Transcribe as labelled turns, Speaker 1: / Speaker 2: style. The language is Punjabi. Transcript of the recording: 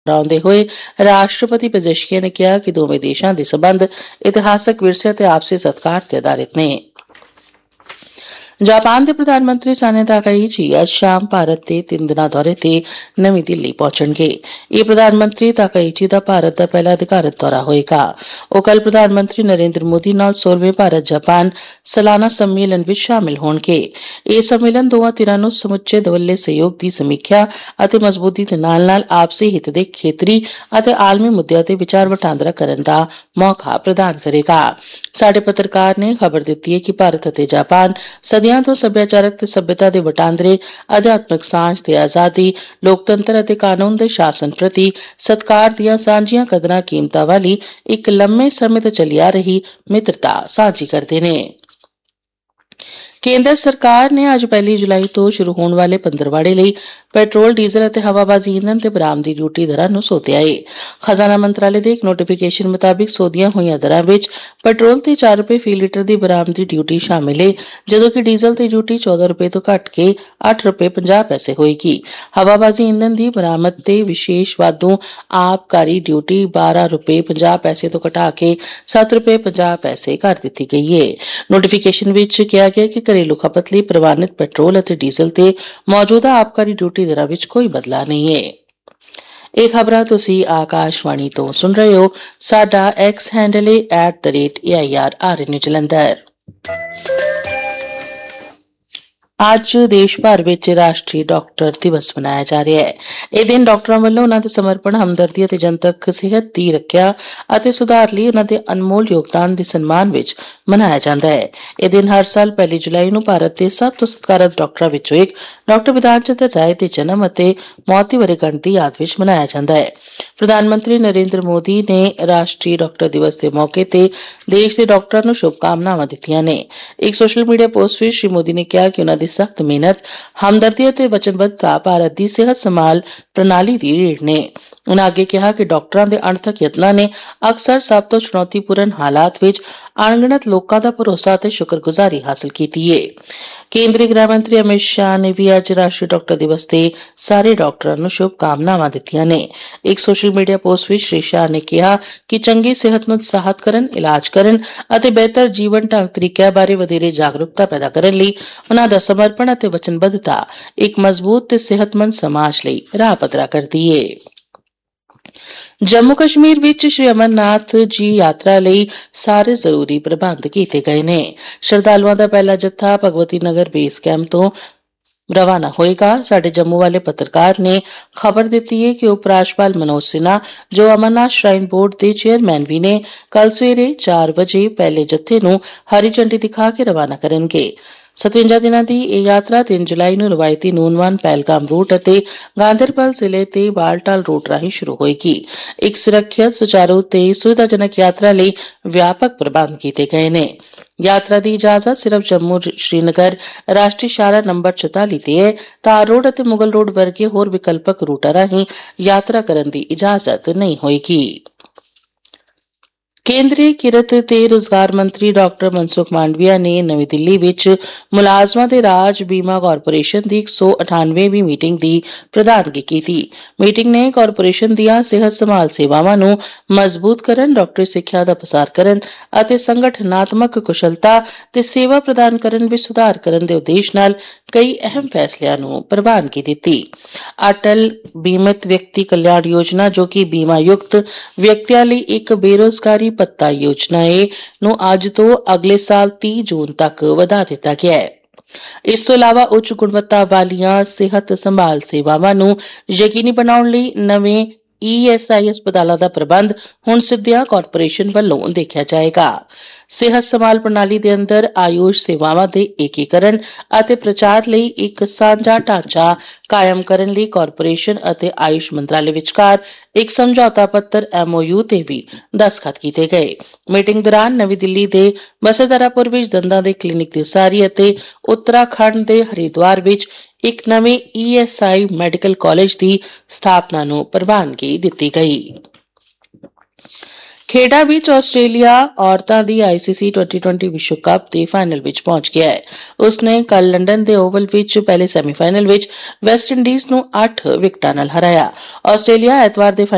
Speaker 1: ਦੁਹਰਾਉਂਦੇ ਹੋਏ ਰਾਸ਼ਟਰਪਤੀ ਪੇਜ਼ੈਸ਼ਕੀਆਂ ਨੇ ਕਿਹਾ ਕਿ ਦੋਵੇਂ ਦੇਸ਼ਾਂ ਦੇ ਸਬੰਧ ਇਤਿਹਾਸਕ ਵਿਰਸੇ ਅਤੇ ਆਪਸੀ ਸਤਿਕਾਰ ਤੇ ਆਧਾਰਿਤ ਨੇ। ਜਾਪਾਨ ਦੇ ਪ੍ਰਧਾਨ ਮੰਤਰੀ ਸਾਨੇ ਤਾਕਾਈਚੀ ਅੱਜ ਸ਼ਾਮ ਭਾਰਤ ਦੇ 3 ਦਿਨਾਂ ਦੌਰੇ ਤੇ ਨਵੀਂ ਦਿੱਲੀ ਪਹੁੰਚਣਗੇ। ਇਹ ਪ੍ਰਧਾਨ ਮੰਤਰੀ ਤਾਕਾਈਚੀ ਦਾ ਭਾਰਤ ਦਾ ਪਹਿਲਾ ਅਧਿਕਾਰਤ ਦੌਰਾ ਹੋਏਗਾ। ਉਹ ਕੱਲ੍ਹ ਪ੍ਰਧਾਨ ਮੰਤਰੀ ਨਰਿੰਦਰ ਮੋਦੀ ਨਾਲ 16ਵੇਂ ਭਾਰਤ ਜਾਪਾਨ ਸਾਲਾਨਾ ਸੰਮੇਲਨ ਵਿੱਚ ਸ਼ਾਮਿਲ ਹੋਣਗੇ। ਇਹ ਸੰਮੇਲਨ ਦੋਵਾਂ ਧਿਰਾਂ ਨੂੰ ਸਮੁੱਚੇ ਦੁਵੱਲੇ ਸਹਿਯੋਗ ਦੀ ਸਮੀਖਿਆ ਅਤੇ ਮਜ਼ਬੂਤੀ ਦੇ ਨਾਲ-ਨਾਲ ਆਪਸੀ ਹਿੱਤ ਦੇ ਖੇਤਰੀ ਅਤੇ ਆਲਮੀ ਮੁੱਦਿਆਂ ਤੇ ਵਿਚਾਰ ਵਟਾਂਦਰਾ ਕਰਨ ਦਾ ਮੌਕਾ ਪ੍ਰਦਾਨ ਕਰੇਗਾ। ਸਾਡੇ ਪੱਤਰਕਾਰ ਨੇ ਖਬਰ ਦਿੱਤੀ ਹੈ ਕਿ ਭਾਰਤ ਅਤੇ ਜਾਪਾਨ ਸਦੀਆਂ ਤੋਂ ਸੱਭਿਆਚਾਰਕ ਤੇ ਸੱਭਿਅਤਾ ਦੇ ਵਟਾਂਦਰੇ, ਅਧਿਆਤਮਿਕ ਸਾਂਝ ਤੇ ਆਜ਼ਾਦੀ, ਲੋਕਤੰਤਰ ਅਤੇ ਕਾਨੂੰਨ ਦੇ ਸ਼ਾਸਨ ਪ੍ਰਤੀ ਸਤਿਕਾਰ ਦੀਆਂ ਸਾਂਝੀਆਂ ਕਦਰਾਂ ਕੀਮਤਾਂ ਵਾਲੀ ਇੱਕ ਲੰਮੇ ਸਮੇਂ ਤੋਂ ਚੱਲੀ ਆ ਰਹੀ ਮਿੱਤਰਤਾ ਸਾਂਝੀ ਕਰਦੇ ਨੇ। ਕੇਂਦਰ ਸਰਕਾਰ ਨੇ ਅੱਜ 1 ਜੁਲਾਈ ਤੋਂ ਸ਼ੁਰੂ ਹੋਣ ਵਾਲੇ ਪੰਦਰਵਾੜੇ ਲਈ ਪੈਟਰੋਲ, ਡੀਜ਼ਲ ਅਤੇ ਹਵਾਬਾਜ਼ੀ ਈਂਧਨ ਤੇ ਬਰਾਮਦੀ ਡਿਊਟੀ ਦਰਾਂ ਨੂੰ ਸੋਧਿਆ ਹੈ। ਖਜ਼ਾਨਾ ਮੰਤਰਾਲੇ ਦੇ ਇੱਕ ਨੋਟੀਫਿਕੇਸ਼ਨ ਮੁਤਾਬਿਕ ਸੋਧੀਆਂ ਹੋਈਆਂ ਦਰਾਂ ਵਿੱਚ ਪੈਟਰੋਲ ਤੇ 4 ਰੁਪਏ ਫੀ ਲੀਟਰ ਦੀ ਬਰਾਮਦੀ ਡਿਊਟੀ ਸ਼ਾਮਿਲ ਹੈ, ਜਦੋਂ ਕਿ ਡੀਜ਼ਲ ਤੇ ਡਿਊਟੀ 14 ਰੁਪਏ ਤੋਂ ਘੱਟ ਕੇ 8 ਰੁਪਏ 50 ਪੈਸੇ ਹੋਏਗੀ। ਹਵਾਬਾਜ਼ੀ ਈਂਧਨ ਦੀ ਬਰਾਮਦ ਤੇ ਵਿਸ਼ੇਸ਼ ਵਾਧੂ ਆਬਕਾਰੀ ਡਿਊਟੀ 12 ਰੁਪਏ 50 ਪੈਸੇ ਤੋਂ ਘਟਾ ਕੇ 7 ਰੁਪਏ 50 ਪੈਸੇ ਕਰ ਦਿੱਤੀ ਗਈ ਹੈ। ਨੋਟੀਫਿਕੇਸ਼ਨ ਵਿੱਚ ਕਿਹਾ ਗਿਆ ਕਿ ਘਰੇਲੂ ਖਪਤ ਲਈ ਪ੍ਰਵਾਨਿਤ ਪੈਟਰੋਲ ਅਤੇ ਡੀਜ਼ਲ ਤੇ ਮੌਜੂਦਾ ਆਬਕਾਰੀ ਡਿਊਟੀ ਦਰਾਂ ਵਿੱਚ ਕੋਈ ਬਦਲਾਅ ਨਹੀਂ ਹੈ। ਇਹ ਖਬਰਾਂ ਤੁਸੀਂ ਆਕਾਸ਼ਵਾਣੀ ਤੋਂ ਸੁਣ ਰਹੇ ਹੋ। ਸਾਡਾ ਐਕਸ ਹੈਂਡਲ ਹੈ @AIRRN ਜਲੰਧਰ। ਅੱਜ ਦੇਸ਼ ਭਰ ਵਿੱਚ ਰਾਸ਼ਟਰੀ ਡਾਕਟਰ ਦਿਵਸ ਮਨਾਇਆ ਜਾ ਰਿਹਾ ਹੈ। ਇਹ ਦਿਨ ਡਾਕਟਰਾਂ ਵੱਲੋਂ ਉਨ੍ਹਾਂ ਦੇ ਸਮਰਪਣ, ਹਮਦਰਦੀ ਅਤੇ ਜਨਤਕ ਸਿਹਤ ਦੀ ਰੱਖਿਆ ਅਤੇ ਸੁਧਾਰ ਲਈ ਉਨ੍ਹਾਂ ਦੇ ਅਨਮੋਲ ਯੋਗਦਾਨ ਦੇ ਸਨਮਾਨ ਵਿੱਚ ਮਨਾਇਆ ਜਾਂਦਾ ਹੈ। ਇਹ ਦਿਨ ਹਰ ਸਾਲ 1 ਜੁਲਾਈ ਨੂੰ ਭਾਰਤ ਦੇ ਸਭ ਤੋਂ ਸਤਿਕਾਰਤ ਡਾਕਟਰਾਂ ਵਿੱਚੋਂ ਇੱਕ ਡਾਕਟਰ ਵਿਧਾਨ ਚੰਦਰ ਰਾਏ ਦੇ ਜਨਮ ਅਤੇ ਮੌਤ ਦੀ ਵਰ੍ਹੇਗੰਢ ਦੀ ਯਾਦ ਵਿੱਚ ਮਨਾਇਆ ਜਾਂਦਾ ਹੈ। ਪ੍ਰਧਾਨ ਮੰਤਰੀ ਨਰਿੰਦਰ ਮੋਦੀ ਨੇ ਰਾਸ਼ਟਰੀ ਡਾਕਟਰ ਦਿਵਸ ਦੇ ਮੌਕੇ ਤੇ ਦੇਸ਼ ਦੇ ਡਾਕਟਰਾਂ ਨੂੰ ਸ਼ੁਭਕਾਮਨਾਵਾਂ ਦਿੱਤੀਆਂ ਨੇ। ਇੱਕ ਸੋਸ਼ਲ ਮੀਡੀਆ ਪੋਸਟ ਵਿੱਚ ਸ਼੍ਰੀ ਮੋਦੀ ਨੇ ਕਿਹਾ ਕਿ ਉਨ੍ਹਾਂ ਦੀ ਸਖਤ ਮਿਹਨਤ, ਹਮਦਰਦੀ ਅਤੇ ਵਚਨਬੱਧਤਾ ਭਾਰਤ ਦੀ ਸਿਹਤ ਸੰਭਾਲ ਪ੍ਰਣਾਲੀ ਦੀ ਰੀੜ੍ਹ ਨੇ। ਉਨ੍ਹਾਂ ਅੱਗੇ ਕਿਹਾ ਕਿ ਡਾਕਟਰਾਂ ਦੇ ਅਣਥੱਕ ਯਤਨਾਂ ਨੇ ਅਕਸਰ ਸਭ ਤੋਂ ਚੁਣੌਤੀਪੂਰਨ ਹਾਲਾਤ ਵਿੱਚ ਅਣਗਿਣਤ ਲੋਕਾਂ ਦਾ ਭਰੋਸਾ ਅਤੇ ਸ਼ੁਕਰਗੁਜ਼ਾਰੀ ਹਾਸਲ ਕੀਤੀ ਹੈ। ਕੇਂਦਰੀ ਗ੍ਰਹਿ ਮੰਤਰੀ ਅਮਿਤ ਸ਼ਾਹ ਨੇ ਵੀ ਅੱਜ ਰਾਸ਼ਟਰੀ ਡਾਕਟਰ ਦਿਵਸ ਤੇ ਸਾਰੇ ਡਾਕਟਰਾਂ ਨੂੰ ਸ਼ੁਭਕਾਮਨਾਵਾਂ ਦਿੱਤੀਆਂ ਨੇ। ਇੱਕ ਸੋਸ਼ਲ ਮੀਡੀਆ ਪੋਸਟ ਵਿੱਚ ਸ਼੍ਰੀ ਸ਼ਾਹ ਨੇ ਕਿਹਾ ਕਿ ਚੰਗੀ ਸਿਹਤ ਨੂੰ ਉਤਸ਼ਾਹਿਤ ਕਰਨ, ਇਲਾਜ ਕਰਨ ਅਤੇ ਬਿਹਤਰ ਜੀਵਨ ਢੰਗ ਤਰੀਕਿਆਂ ਬਾਰੇ ਵਧੇਰੇ ਜਾਗਰੂਕਤਾ ਪੈਦਾ ਕਰਨ ਲਈ ਉਨ੍ਹਾਂ ਦਾ ਸਮਰਪਣ ਅਤੇ ਵਚਨਬੱਧਤਾ ਇੱਕ ਮਜ਼ਬੂਤ ਤੇ ਸਿਹਤਮੰਦ ਸਮਾਜ ਲਈ ਰਾਹ ਪੱਧਰਾ ਕਰਦੀ ਹੈ। ਜੰਮੂ ਕਸ਼ਮੀਰ ਵਿੱਚ ਸ਼੍ਰੀ ਅਮਰਨਾਥ ਜੀ ਯਾਤਰਾ ਲਈ ਸਾਰੇ ਜ਼ਰੂਰੀ ਪ੍ਰਬੰਧ ਕੀਤੇ ਗਏ ਨੇ। ਸ਼ਰਧਾਲੂਆਂ ਦਾ ਪਹਿਲਾ ਜੱਥਾ ਭਗਵਤੀ ਨਗਰ ਬੇਸ ਕੈਂਪ ਤੋਂ ਰਵਾਨਾ ਹੋਏਗਾ। ਸਾਡੇ ਜੰਮੂ ਵਾਲੇ ਪੱਤਰਕਾਰ ਨੇ ਖਬਰ ਦਿੱਤੀ ਹੈ ਕਿ ਉਪ ਰਾਜਪਾਲ ਮਨੋਜ ਸਿਨਹਾ, ਜੋ ਅਮਰਨਾਥ ਸ਼ਰਾਈਨ ਬੋਰਡ ਦੇ ਚੇਅਰਮੈਨ ਵੀ ਨੇ, ਕੱਲ੍ਹ ਸਵੇਰੇ 4 ਵਜੇ ਪਹਿਲੇ ਜੱਥੇ ਨੂੰ ਹਰੀ ਝੰਡੀ ਦਿਖਾ ਕੇ ਰਵਾਨਾ ਕਰਨਗੇ। 57 ਦਿਨਾਂ ਦੀ ਇਹ ਯਾਤਰਾ 3 ਜੁਲਾਈ ਨੂੰ ਰਵਾਇਤੀ ਨੂਨਵਾਨ ਪਹਿਲਗਾਮ ਰੂਟ ਅਤੇ ਗਾਂਦਰਬਲ ਜ਼ਿਲ੍ਹੇ ਤੇ ਬਾਲਟਾਲ ਰੂਟ ਰਾਹੀਂ ਸ਼ੁਰੂ ਹੋਏਗੀ। ਇੱਕ ਸੁਰੱਖਿਅਤ, ਸੁਚਾਰੂ ਤੇ ਸੁਵਿਧਾਜਨਕ ਯਾਤਰਾ ਲਈ ਵਿਆਪਕ ਪ੍ਰਬੰਧ ਕੀਤੇ ਗਏ ਨੇ। ਯਾਤਰਾ ਦੀ ਇਜਾਜ਼ਤ ਸਿਰਫ ਜੰਮੂ ਸ਼੍ਰੀਨਗਰ ਰਾਸ਼ਟਰੀ ਸ਼ਾਹਰਾਹ ਨੰਬਰ 44 ਤੇ ਹੈ। ਤਾਰ ਰੋਡ ਅਤੇ ਮੁਗਲ ਰੋਡ ਵਰਗੇ ਹੋਰ ਵਿਕਲਪਕ ਰੂਟਾਂ ਰਾਹੀਂ ਯਾਤਰਾ ਕਰਨ ਦੀ ਇਜਾਜ਼ਤ ਨਹੀਂ ਹੋਏਗੀ। ਕੇਂਦਰੀ ਕਿਰਤ ਤੇ ਰੁਜ਼ਗਾਰ ਮੰਤਰੀ ਡਾਕਟਰ ਮਨਸੁਖ ਮਾਂਡਵੀਆ ਨੇ ਨਵੀਂ ਦਿੱਲੀ ਵਿੱਚ ਮੁਲਾਜ਼ਮਾਂ ਦੇ ਰਾਜ ਬੀਮਾ ਕਾਰਪੋਰੇਸ਼ਨ ਦੀ 198ਵੀਂ ਮੀਟਿੰਗ ਦੀ ਪ੍ਰਧਾਨਗੀ ਕੀਤੀ। ਮੀਟਿੰਗ ਨੇ ਕਾਰਪੋਰੇਸ਼ਨ ਦੀਆਂ ਸਿਹਤ ਸੰਭਾਲ ਸੇਵਾਵਾਂ ਨੂੰ ਮਜ਼ਬੂਤ ਕਰਨ, ਡਾਕਟਰੀ ਸਿੱਖਿਆ ਦਾ ਪਸਾਰ ਕਰਨ ਅਤੇ ਸੰਗਠਨਾਤਮਕ ਕੁਸ਼ਲਤਾ ਤੇ ਸੇਵਾ ਪ੍ਰਦਾਨ ਕਰਨ ਵਿੱਚ ਸੁਧਾਰ ਕਰਨ ਦੇ ਉਦੇਸ਼ ਨਾਲ ਕਈ ਅਹਿਮ ਫੈਸਲਿਆਂ ਨੂੰ ਪ੍ਰਵਾਨਗੀ ਦਿੱਤੀ। ਅਟਲ ਬੀਮਿਤ ਵਿਅਕਤੀ ਕਲਿਆਣ ਯੋਜਨਾ, ਜੋ ਕਿ ਬੀਮਾ ਯੁਕਤ ਵਿਅਕਤੀਆਂ ਲਈ ਇੱਕ ਬੇਰੁਜ਼ਗਾਰੀ ਭੱਤਾ ਯੋਜਨਾ ਹੈ, ਨੂੰ ਅੱਜ ਤੋਂ ਅਗਲੇ ਸਾਲ 30 ਜੂਨ ਤੱਕ ਵਧਾ ਦਿੱਤਾ ਗਿਆ ਹੈ। ਇਸ ਤੋਂ ਇਲਾਵਾ ਉੱਚ ਗੁਣਵੱਤਾ ਵਾਲੀਆਂ ਸਿਹਤ ਸੰਭਾਲ ਸੇਵਾਵਾਂ ਨੂੰ ਯਕੀਨੀ ਬਣਾਉਣ ਲਈ ਨਵੇਂ ESI ਹਸਪਤਾਲਾਂ ਦਾ ਪ੍ਰਬੰਧ ਹੁਣ ਸਿੱਧਿਆਂ ਕਾਰਪੋਰੇਸ਼ਨ ਵੱਲੋਂ ਦੇਖਿਆ ਜਾਏਗਾ। ਸਿਹਤ ਸੰਭਾਲ ਪ੍ਰਣਾਲੀ ਦੇ ਅੰਦਰ ਆਯੂਸ਼ ਸੇਵਾਵਾਂ ਦੇ ਏਕੀਕਰਨ ਅਤੇ ਪ੍ਰਚਾਰ ਲਈ ਇੱਕ ਸਾਂਝਾ ਢਾਂਚਾ ਕਾਇਮ ਕਰਨ ਲਈ ਕਾਰਪੋਰੇਸ਼ਨ ਅਤੇ ਆਯੁਸ਼ ਮੰਤਰਾਲੇ ਵਿਚਕਾਰ ਇੱਕ ਸਮਝੌਤਾ ਪੱਤਰ MOU ਤੇ ਵੀ ਦਸਤਖਤ ਕੀਤੇ ਗਏ। ਮੀਟਿੰਗ ਦੌਰਾਨ ਨਵੀਂ ਦਿੱਲੀ ਦੇ ਬਸੇਦਾਰਾਪੁਰ ਵਿੱਚ ਦੰਦਾਂ ਦੇ ਕਲੀਨਿਕ ਦੀ ਉਸਾਰੀ ਅਤੇ ਉੱਤਰਾਖੰਡ ਦੇ ਹਰਿਦੁਆਰ ਵਿੱਚ ਇੱਕ ਨਵੇਂ ESI ਮੈਡੀਕਲ ਕਾਲਜ ਦੀ ਸਥਾਪਨਾ ਨੂੰ ਪ੍ਰਵਾਨਗੀ ਦਿੱਤੀ ਗਈ। ਖੇਡਾਂ ਵਿੱਚ ਆਸਟ੍ਰੇਲੀਆ ਔਰਤਾਂ ਦੀ ICC T20 ਵਿਸ਼ਵ ਕੱਪ ਦੇ ਫਾਈਨਲ ਵਿੱਚ ਪਹੁੰਚ ਗਿਆ ਹੈ। ਉਸਨੇ ਕੱਲ੍ਹ ਲੰਡਨ ਦੇ ਓਵਲ ਵਿੱਚ ਪਹਿਲੇ ਸੈਮੀਫਾਈਨਲ ਵਿੱਚ ਵੈਸਟ ਇੰਡੀਜ਼ ਨੂੰ 8 ਵਿਕਟਾਂ ਨਾਲ ਹਰਾਇਆ। ਆਸਟ੍ਰੇਲੀਆ ਐਤਵਾਰ ਦੇ